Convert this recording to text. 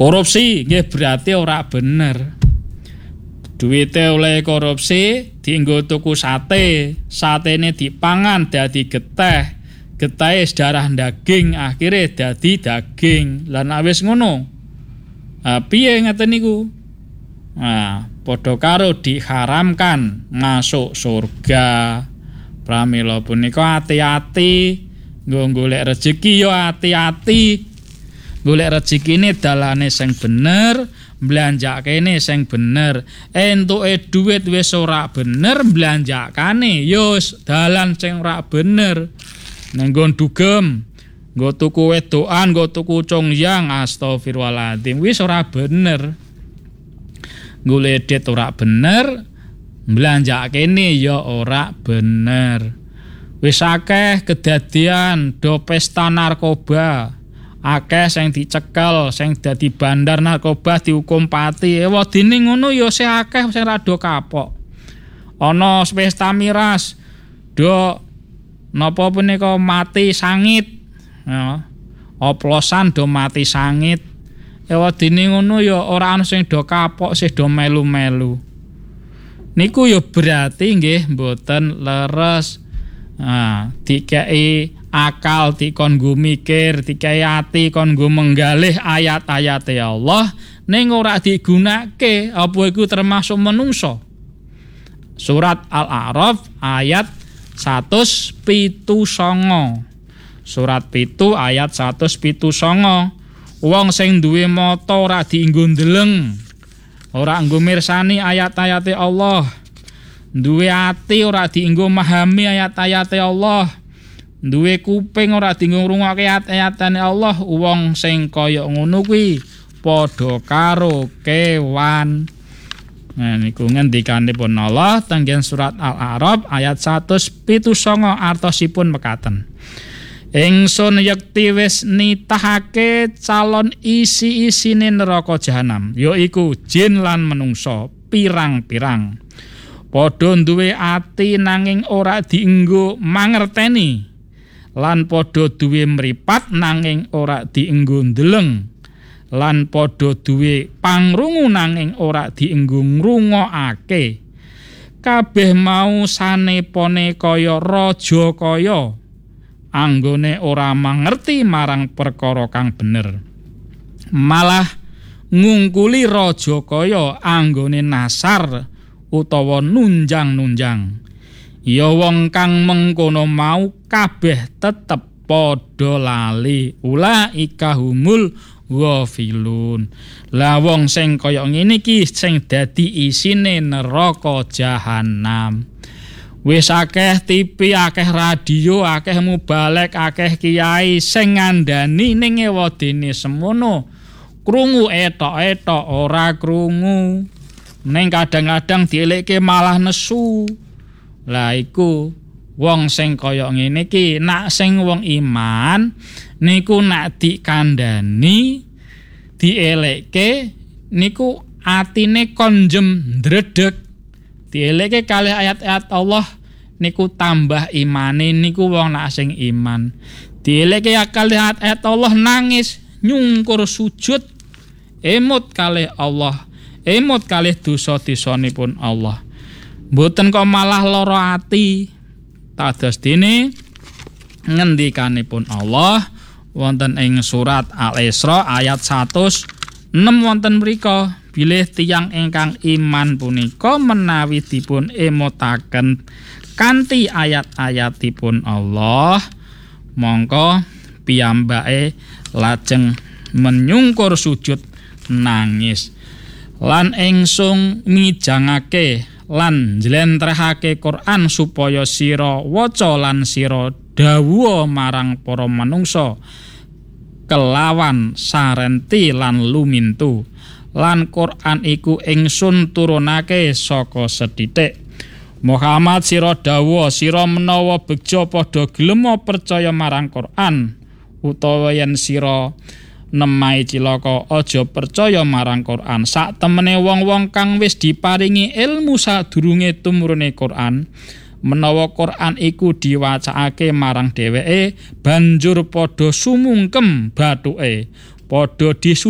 Korupsi nggih berarti ora bener. Duwite oleh korupsi dienggo tuku sate, satene dipangan dadi getih, getahe darah daging akhire dadi daging. Lah nek wis ngono, piye ngeten niku? Padha karo diharamkan masuk surga. Pramila punika ati-ati nggo golek rejeki ya ati-ati. Golek rezekine dalane sing bener, mblanjakane sing bener. Entuke dhuwit wis ora bener, mblanjakane ya dalan sing ora bener. Nek nggon dugem, nggo tuku wedokan, nggo tuku congyang, astagfirullahaladzim wis ora bener. Golek dit ora bener, mblanjakane ya ora bener. Wis akeh kedadian do pesta narkoba. Akeh sing dicekel, sing dadi bandar narkoba dihukum pati. Wadine ngono ya sing akeh sing rada kapok. Ana pesta miras do napa punika mati sangit. Ya. Oplosan do mati sangit. Wadine ngono ya ora ana sing do kapok, sing do melu-melu. Niku ya berarti nggih mboten leres. Dikei akal dikon nggo mikir, dikei ati kon nggo menggalih ayat-ayate Allah ning ora digunakake, apa iku termasuk menungso. Surat Al-A'raf ayat 179. Surat 7 ayat 179. Wong sing duwe mata ora dienggo ndeleng, ora nggo mirsani ayat-ayate Allah. Duwe ati ora dienggo memahami ayat-ayate Allah. Duwe kuping ora dienggo ngrungokke ayat-ayatane Allah. Wong sing kaya ngono kuwi padha karo kewan. Nah niku ngendikanipun Allah tenggen surat Al-A'raf ayat 179 artosipun mekaten. Ingsun yekti wis nitahake calon isi-isine neraka jahanam, yaiku jin lan menungso pirang-pirang. Padha duwe ati nanging ora dienggo mangerteni, lan padha duwe mripat nanging ora dienggo ndeleng, lan padha duwe pangrungu nanging ora dienggo ngrungokake. Kabeh mau sanepone kaya raja kaya, anggone ora mangerti marang perkara kang bener. Malah ngungkuli raja kaya anggone nasar utawa nunjang-nunjang. Ya wong kang mengkono mau kabeh tetep padha lali. Ulaika humul ghafilun. Lah wong sing kaya ngene iki sing dadi isine neraka jahanam. Wis akeh TV, akeh radio, akeh mubalek, akeh kiai sing ngandani ning ewadene semono. Krungu etok-etok ora krungu. Ning kadang-kadang dielekke malah nesu. Lah iku wong sing kaya ngene iki, nak sing wong iman niku nak dikandani, dielekke niku atine konjem ndredeg. Dielekke kalih ayat-ayat Allah niku tambah imane niku wong nak sing iman. Dielekke kalih ayat-ayat Allah nangis, nyungkur sujud, emut kalih Allah. Emut kalih dosa-dosanipun Allah. Mboten kok malah lara ati. Kados dene ngendikanipun Allah wonten ing surat Al-Isra ayat 106 wonten mriku, bilih tiyang ingkang iman punika menawi dipun emutaken kanthi ayat-ayatipun Allah, mongko piyambake lajeng menyungkur sujud nangis. Lan ingsun ngijangake lan njlentrehake Quran supaya sira waca lan sira dawuha marang para manungsa kelawan sarenti lan lumintu. Lan Quran iku ingsun turunake saka sethithik. Muhammad sira dawuha sira menawa beja padha gelem percaya marang Quran, utawa yen sira nemai cilaka aja percaya marang Quran. Sak temene wong-wong kang wis diparingi ilmu sadurunge tumurune Quran, menawa Quran iku diwacakake marang dheweke banjur padha sumungkem bathuke, padha